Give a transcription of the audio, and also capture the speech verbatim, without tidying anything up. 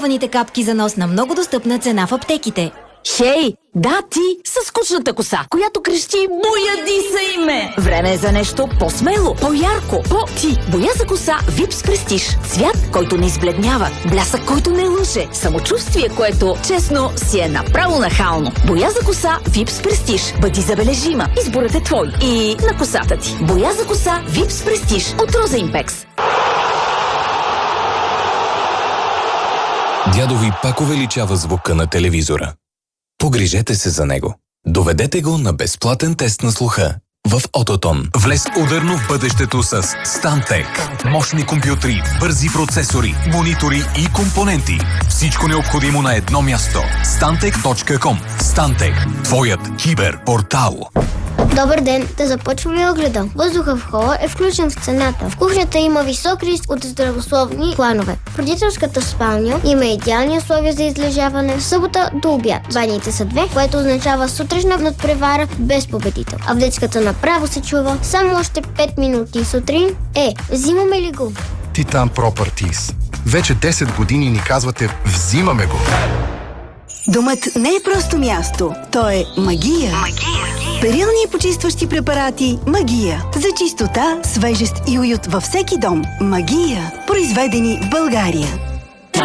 Ваните капки за нос на много достъпна цена в аптеките. Хей, да ти със скучната коса, която крещи "Бояди се име". Време е за нещо по-смело, по-ярко, по-ти. Боя за коса Випс Prestige. Цвят, който не избледнява, блясък, който не лъже, самочувствие, което, честно, си е направо нахално. Боя за коса Випс Prestige. Бъди забележима. Изборът е твой и на косата ти. Боя за коса Випс Prestige от Роза Импекс. Дядо ви пак увеличава звука на телевизора. Погрижете се за него. Доведете го на безплатен тест на слуха в Ототон. Влез ударно в бъдещето с Stantec. Мощни компютри, бързи процесори, монитори и компоненти. Всичко необходимо на едно място. Stantec точка ком. Stantec. Твоят киберпортал. Добър ден, да започваме огледа. Въздуха в хола е включен в цената. В кухнята има висок риск от здравословни планове. В родителската спалня има идеални условия за излежаване в събота до обяд. Баните са две, което означава сутрешна надпревара без победител. А в детската направо се чува само още пет минути сутрин. Е, взимаме ли го? Титан Properties. Вече десет години ни казвате "взимаме го". Домът не е просто място, то е магия. Магия. Перилни и почистващи препарати Магия. За чистота, свежест и уют във всеки дом. Магия. Произведени в България.